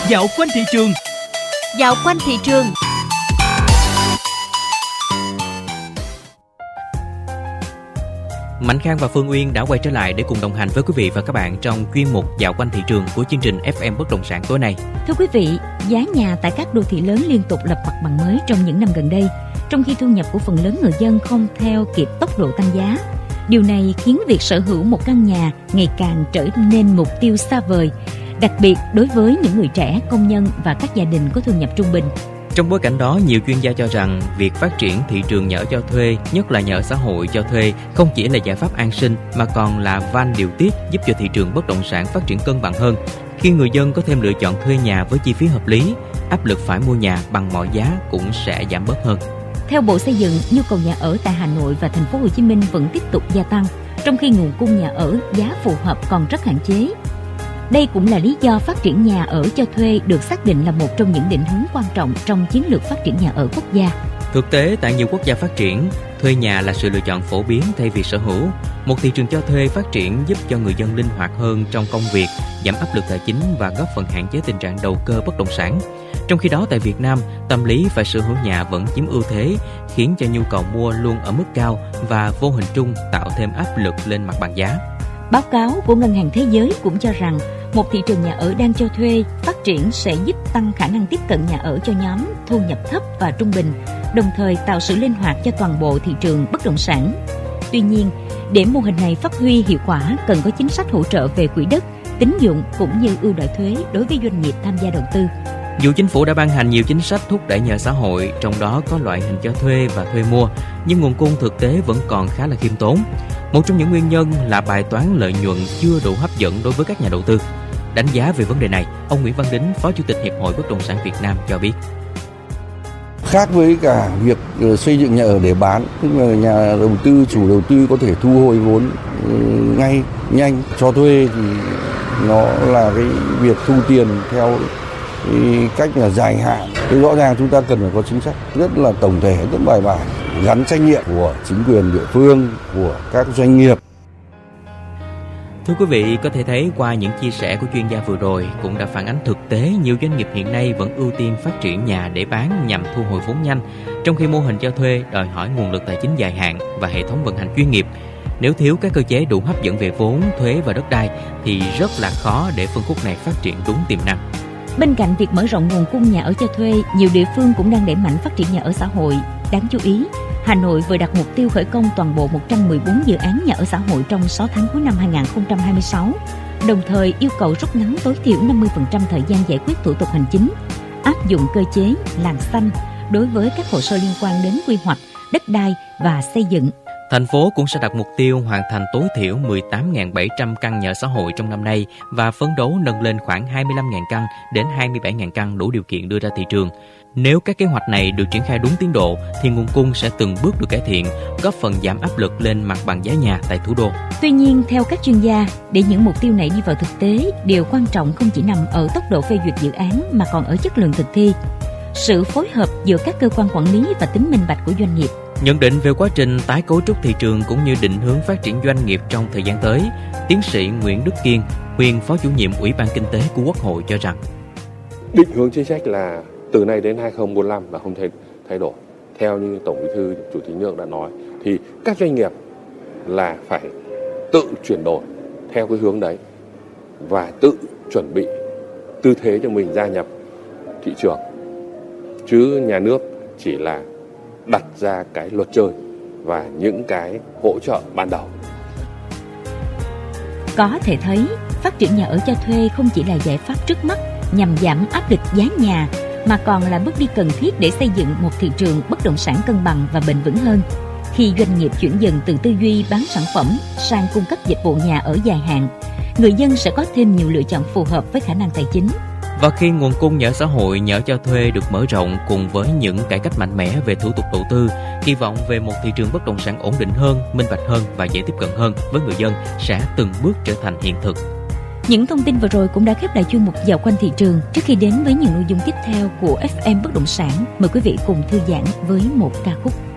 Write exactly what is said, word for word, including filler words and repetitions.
Dạo quanh thị trường. Dạo quanh thị trường. Mạnh Khang và Phương Uyên đã quay trở lại để cùng đồng hành với quý vị và các bạn trong chuyên mục Dạo quanh thị trường của chương trình ép em Bất động sản tối nay. Thưa quý vị, giá nhà tại các đô thị lớn liên tục lập mặt bằng mới trong những năm gần đây, trong khi thu nhập của phần lớn người dân không theo kịp tốc độ tăng giá. Điều này khiến việc sở hữu một căn nhà ngày càng trở nên mục tiêu xa vời, đặc biệt đối với những người trẻ, công nhân và các gia đình có thu nhập trung bình. Trong bối cảnh đó, nhiều chuyên gia cho rằng việc phát triển thị trường nhà ở cho thuê, nhất là nhà ở xã hội cho thuê, không chỉ là giải pháp an sinh mà còn là van điều tiết giúp cho thị trường bất động sản phát triển cân bằng hơn. Khi người dân có thêm lựa chọn thuê nhà với chi phí hợp lý, áp lực phải mua nhà bằng mọi giá cũng sẽ giảm bớt hơn. Theo Bộ Xây dựng, nhu cầu nhà ở tại Hà Nội và Thành phố Hồ Chí Minh vẫn tiếp tục gia tăng, trong khi nguồn cung nhà ở giá phù hợp còn rất hạn chế. Đây cũng là lý do phát triển nhà ở cho thuê được xác định là một trong những định hướng quan trọng trong chiến lược phát triển nhà ở quốc gia. Thực tế, tại nhiều quốc gia phát triển, thuê nhà là sự lựa chọn phổ biến thay vì sở hữu. Một thị trường cho thuê phát triển giúp cho người dân linh hoạt hơn trong công việc, giảm áp lực tài chính và góp phần hạn chế tình trạng đầu cơ bất động sản. Trong khi đó, tại Việt Nam, tâm lý phải sở hữu nhà vẫn chiếm ưu thế, khiến cho nhu cầu mua luôn ở mức cao và vô hình trung tạo thêm áp lực lên mặt bằng giá. Báo cáo của Ngân hàng Thế giới cũng cho rằng một thị trường nhà ở đang cho thuê phát triển sẽ giúp tăng khả năng tiếp cận nhà ở cho nhóm thu nhập thấp và trung bình, đồng thời tạo sự linh hoạt cho toàn bộ thị trường bất động sản. Tuy nhiên, để mô hình này phát huy hiệu quả, cần có chính sách hỗ trợ về quỹ đất, tín dụng cũng như ưu đãi thuế đối với doanh nghiệp tham gia đầu tư. Dù chính phủ đã ban hành nhiều chính sách thúc đẩy nhà ở xã hội, trong đó có loại hình cho thuê và thuê mua, nhưng nguồn cung thực tế vẫn còn khá là khiêm tốn. Một trong những nguyên nhân là bài toán lợi nhuận chưa đủ hấp dẫn đối với các nhà đầu tư. Đánh giá về vấn đề này, ông Nguyễn Văn Đính, Phó Chủ tịch Hiệp hội Bất động sản Việt Nam cho biết. Khác với cả việc xây dựng nhà ở để bán, tức là nhà đầu tư, chủ đầu tư có thể thu hồi vốn ngay, nhanh. Cho thuê thì nó là cái việc thu tiền theo cái cách là dài hạn. Thì rõ ràng chúng ta cần phải có chính sách rất là tổng thể, rất bài bản, gắn trách nhiệm của chính quyền địa phương, của các doanh nghiệp. Thưa quý vị, có thể thấy qua những chia sẻ của chuyên gia vừa rồi cũng đã phản ánh thực tế nhiều doanh nghiệp hiện nay vẫn ưu tiên phát triển nhà để bán nhằm thu hồi vốn nhanh, trong khi mô hình cho thuê đòi hỏi nguồn lực tài chính dài hạn và hệ thống vận hành chuyên nghiệp. Nếu thiếu các cơ chế đủ hấp dẫn về vốn, thuế và đất đai thì rất là khó để phân khúc này phát triển đúng tiềm năng. Bên cạnh việc mở rộng nguồn cung nhà ở cho thuê, nhiều địa phương cũng đang đẩy mạnh phát triển nhà ở xã hội. Đáng chú ý, Hà Nội vừa đặt mục tiêu khởi công toàn bộ một trăm mười bốn dự án nhà ở xã hội trong sáu tháng cuối năm hai không hai sáu, đồng thời yêu cầu rút ngắn tối thiểu năm mươi phần trăm thời gian giải quyết thủ tục hành chính, áp dụng cơ chế làn xanh đối với các hồ sơ liên quan đến quy hoạch, đất đai và xây dựng. Thành phố cũng sẽ đặt mục tiêu hoàn thành tối thiểu mười tám nghìn bảy trăm căn nhà ở xã hội trong năm nay và phấn đấu nâng lên khoảng hai mươi lăm nghìn căn đến hai mươi bảy nghìn căn đủ điều kiện đưa ra thị trường. Nếu các kế hoạch này được triển khai đúng tiến độ thì nguồn cung sẽ từng bước được cải thiện, góp phần giảm áp lực lên mặt bằng giá nhà tại thủ đô. Tuy nhiên, theo các chuyên gia, để những mục tiêu này đi vào thực tế, điều quan trọng không chỉ nằm ở tốc độ phê duyệt dự án mà còn ở chất lượng thực thi, sự phối hợp giữa các cơ quan quản lý và tính minh bạch của doanh nghiệp. Nhận định về quá trình tái cấu trúc thị trường cũng như định hướng phát triển doanh nghiệp trong thời gian tới, tiến sĩ Nguyễn Đức Kiên, nguyên Phó Chủ nhiệm Ủy ban Kinh tế của Quốc hội cho rằng định hướng chính sách là từ nay đến hai không bốn lăm là không thay, thay đổi. Theo như Tổng Bí thư Chủ tịch nước đã nói thì các doanh nghiệp là phải tự chuyển đổi theo cái hướng đấy và tự chuẩn bị tư thế cho mình gia nhập thị trường. Chứ nhà nước chỉ là đặt ra cái luật chơi và những cái hỗ trợ ban đầu. Có thể thấy, phát triển nhà ở cho thuê không chỉ là giải pháp trước mắt nhằm giảm áp lực giá nhà, mà còn là bước đi cần thiết để xây dựng một thị trường bất động sản cân bằng và bền vững hơn. Khi doanh nghiệp chuyển dần từ tư duy bán sản phẩm sang cung cấp dịch vụ nhà ở dài hạn, người dân sẽ có thêm nhiều lựa chọn phù hợp với khả năng tài chính. Và khi nguồn cung nhà ở xã hội, nhà ở cho thuê được mở rộng cùng với những cải cách mạnh mẽ về thủ tục đầu tư, kỳ vọng về một thị trường bất động sản ổn định hơn, minh bạch hơn và dễ tiếp cận hơn với người dân sẽ từng bước trở thành hiện thực. Những thông tin vừa rồi cũng đã khép lại chuyên mục Dạo quanh thị trường. Trước khi đến với những nội dung tiếp theo của ép em Bất động sản, mời quý vị cùng thư giãn với một ca khúc.